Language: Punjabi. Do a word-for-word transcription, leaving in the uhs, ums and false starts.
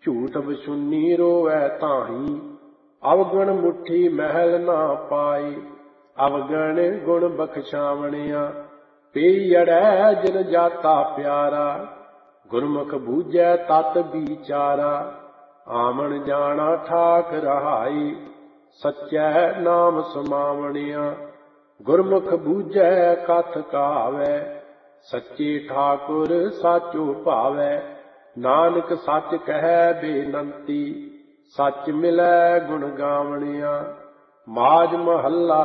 ਝੂਠ ਬਸੁੰਨੀ ਰੋਵੈ ਤਾਹੀਂ, ਅਵਗਣ ਮੁੱਠੀ ਮਹਿਲ ਨਾ ਪਾਈ। ਅਵਗਣ ਗੁਣ ਬਖਸ਼ਾਵਣਿਆ, ਪਈ ਅੜੈ ਜਿਨ ਜਾਤਾ ਪਿਆਰਾ। ਗੁਰਮੁਖ ਬੂਝੈ ਤਤ ਵਿਚਾਰਾ, ਆਵਣ ਜਾਣਾ ਠਾਕ ਰਹਾਈ। ਸੱਚੈ ਨਾਮ ਸਮਾਵਣਿਆ, ਗੁਰਮੁਖ ਬੂਝੈ ਕਥ ਕਹਾਵੈ। ਸੱਚੇ ਠਾਕੁਰ ਸਾਚੋ ਭਾਵੈ, ਨਾਨਕ ਸੱਚ ਕਹਿ ਬੇਨੰਤੀ। ਸੱਚ ਮਿਲੈ ਗੁਣ ਗਾਵਣਿਆ, ਮਾਝ ਮਹੱਲਾ